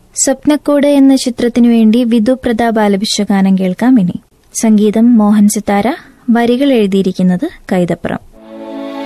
സ്വപ്നക്കൂട് എന്ന ചിത്രത്തിനു വേണ്ടി വിധു പ്രതാപ് ആലപിച്ച ഗാനം കേൾക്കാം. ഇനി സംഗീതം മോഹൻ സിത്താര, വരികൾ എഴുതിയിരിക്കുന്നത് കൈതപ്രം.